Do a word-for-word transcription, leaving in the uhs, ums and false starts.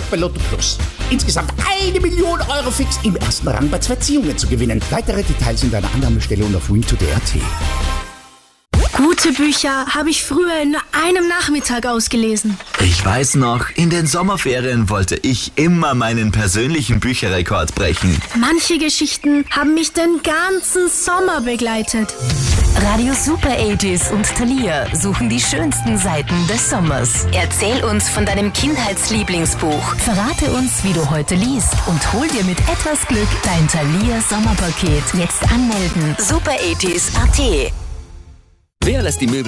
bei Lotto Plus. Insgesamt eine Million Euro fix im ersten Rang bei zwei Ziehungen zu gewinnen. Weitere Details in deiner Annahmestelle und auf win punkt d punkt a t. Gute Bücher habe ich früher in nur einem Nachmittag ausgelesen. Ich weiß noch, in den Sommerferien wollte ich immer meinen persönlichen Bücherrekord brechen. Manche Geschichten haben mich den ganzen Sommer begleitet. Radio Super achtziger und Thalia suchen die schönsten Seiten des Sommers. Erzähl uns von deinem Kindheitslieblingsbuch. Verrate uns, wie du heute liest und hol dir mit etwas Glück dein Thalia Sommerpaket. Jetzt anmelden. super achtziger punkt a t. Wer lässt die Möbel